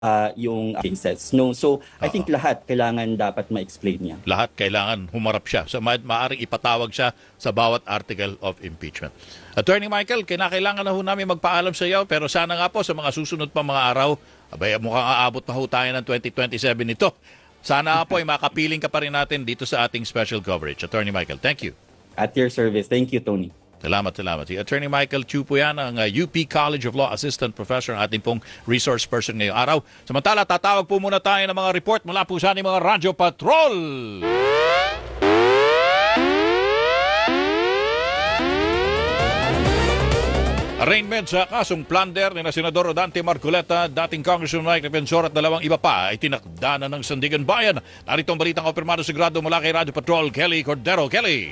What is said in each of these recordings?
yung cases. No? So, I think lahat kailangan dapat ma-explain niya. Lahat kailangan humarap siya. So, maaaring ipatawag siya sa bawat article of impeachment. Attorney Michael, kinakailangan na ho namin magpaalam sa iyo, pero sana nga po sa mga susunod pa mga araw, abay, mukhang aabot pa ho tayo ng 2027 nito. Sana po ay makapiling ka pa rin natin dito sa ating special coverage. Attorney Michael, thank you. At your service. Thank you, Tony. Salamat. Si Attorney Michael Chu po yan, ang UP College of Law Assistant Professor, ang ating pong resource person ngayong araw. Samantala, tatawag po muna tayo ng mga report mula po sa ating mga Radyo Patrol. Arraignment sa kasong plunder ni Senador Rodante Marcoleta, dating Congressman Mike Defensor at dalawang iba pa ay tinakda na ng Sandigan Bayan. Narito ang balitang kompirmado sigurado mula kay Radyo Patrol, Kelly Cordero. Kelly!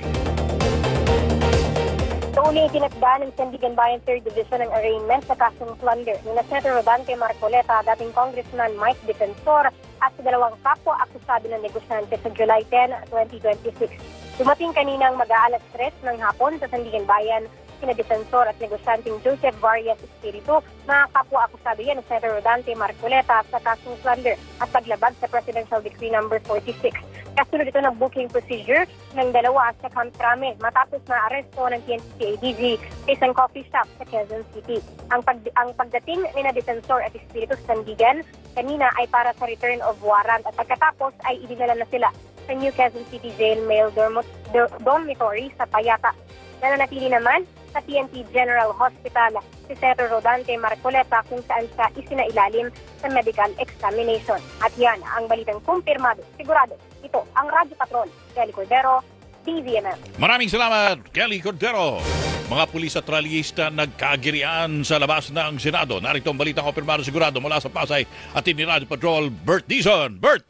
Tony, tinakda ng Sandigan Bayan 3rd Division ang arraignment sa kasong plunder ni Senator Rodante Marcoleta, dating Congressman Mike Defensor at sa dalawang kapwa-akusado ng negosyante sa July 10, 2026. Dumating kaninang mag-aalas 3 ng hapon sa Sandigan Bayan sina Defensor at negosyanteng Joseph Varias Espiritu, mga kapwa-akusado yan ng Senator Rodante Marcoleta sa kasong plunder at paglabag sa Presidential Decree No. 46. Kasunod ito ng booking procedure ng dalawa sa Camp Crame matapos na aresto ng PNP-ADG sa isang coffee shop sa Quezon City. Ang pagdating ni na Defensor at Espiritu sa Sandigan kanina ay para sa return of warrant at pagkatapos ay idinala na sila sa New Quezon City Jail Male Dormitory sa Payata. Nananatili naman sa PNP General Hospital si Senator Rodante Marcoleta kung saan siya isinailalim sa medical examination. At yan ang balitang kumpirmado. Sigurado, ito ang Radyo Patrol. Kelly Cordero, DZMM. Maraming salamat, Kelly Cordero. Mga pulis at rallyista nagkagirian sa labas ng Senado. Narito ang balitang kumpirmado sigurado mula sa Pasay at ni Radyo Patrol, Bert Dizon. Bert!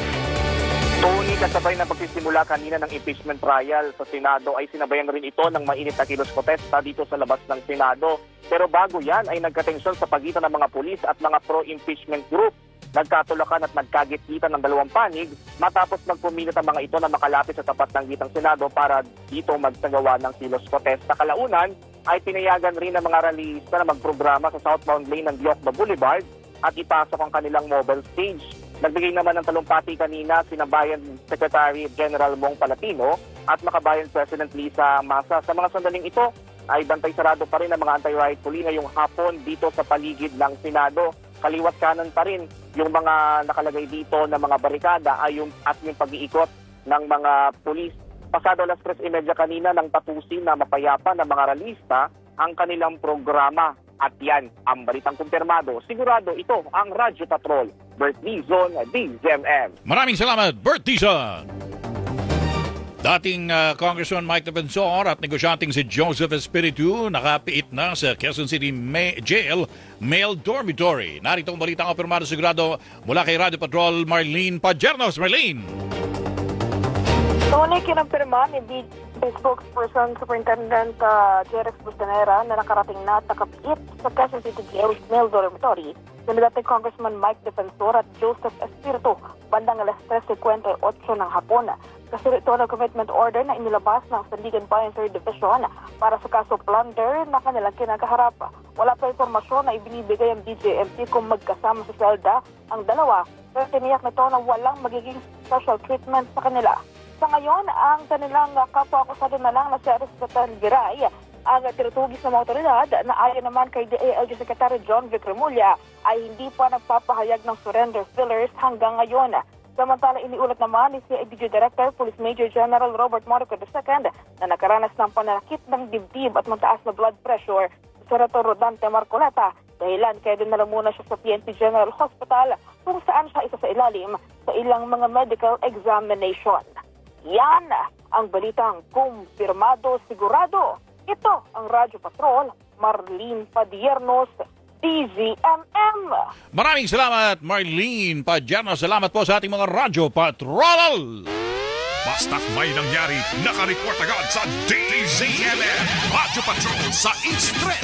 Tony, kasabay na pagsisimula kanina ng impeachment trial sa Senado ay sinabayan rin ito ng mainit na kilos protesta dito sa labas ng Senado. Pero bago yan ay nagkatensyon sa pagitan ng mga pulis at mga pro-impeachment group. Nagkatulakan at nagkagit-gitan ng dalawang panig matapos magpumilit ang mga ito na makalapit sa tapat ng gitang Senado para dito magsagawa ng kilos protesta. Kalaunan ay pinayagan rin ng mga rallyista na magprograma sa southbound lane ng Diokba Boulevard at ipasok ang kanilang mobile stage. Nagbigay naman ng talumpati kanina sina Bayan Secretary General Mong Palatino at Makabayan President Lisa Masa. Sa mga sandaling ito ay bantay sarado pa rin ang mga anti-riot police ngayong hapon dito sa paligid ng Senado. Kaliwat kanan pa rin yung mga nakalagay dito na mga barikada at yung pag-iikot ng mga pulis. Pasado alas 3:30 kanina nang tapusin na mapayapa ng mga rallyista ang kanilang programa. At yan ang balitang kumpirmado. Sigurado ito ang Radyo Patrol. Bert Dizon, DZMM. Maraming salamat, Bert Dizon. Dating Congressman Mike Defensor at negosyanteng si Joseph Espiritu nakapiit na sa Quezon City Jail Male Dormitory. Narito ang balitang kumpirmado sigurado mula kay Radyo Patrol, Marlene Pajernos. Marlene! Tony, kinampirma ni spokesperson Superintendent Jerex Bustanera na nakarating na takapit sa Quezon City Jail Male Dormitory na dating Congressman Mike Defensor at Joseph Espiritu bandang alas 3:58 ng hapon. Kasi ito na commitment order na inilabas ng Sandigan Bayan 3rd Division para sa kaso plunder na kanilang kinakaharap. Wala pa impormasyon na ibinibigay ang DJMP kung magkasama sa selda ang dalawa, pero tiniyak nito na walang magiging special treatment sa kanila. Sa ngayon, ang kanilang kapwa-akusado na lang na si Aristotel Giray ang tinutugis ng mga otoridad na ayon naman kay DALG Secretary John Vic Remulla ay hindi pa nagpapahayag ng surrender fillers hanggang ngayon. Samantala, iniulat naman ni CIDG Director Police Major General Robert Morico II na nakaranas ng pananakit ng dibdib at mataas na blood pressure sa Senator Rodante Marcoleta. Dahilan kaya dinala muna siya sa PNP General Hospital kung saan siya isa sa ilalim sa ilang mga medical examination. Yan ang balitang kumpirmado sigurado. Ito ang Radyo Patrol, Marlene Padiernos, DZMM. Maraming salamat, Marlene Padiernos. Salamat po sa ating mga Radyo Patrol. Basta't may nangyari, nakareport agad sa DZMM. Radyo Patrol sa East